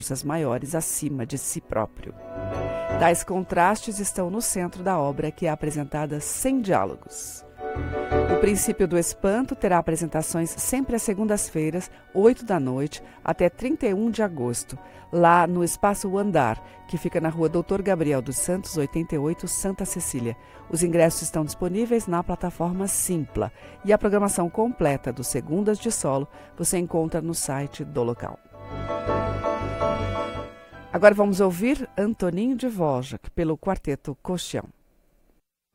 forças maiores acima de si próprio. Tais contrastes estão no centro da obra, que é apresentada sem diálogos. O Princípio do Espanto terá apresentações sempre às segundas-feiras, 8 da noite, até 31 de agosto, lá no Espaço O Andar, que fica na rua Doutor Gabriel dos Santos, 88, Santa Cecília. Os ingressos estão disponíveis na plataforma Simpla e a programação completa do Segundas de Solo você encontra no site do local. Agora vamos ouvir Antoninho de Dvořák pelo Quarteto Košian.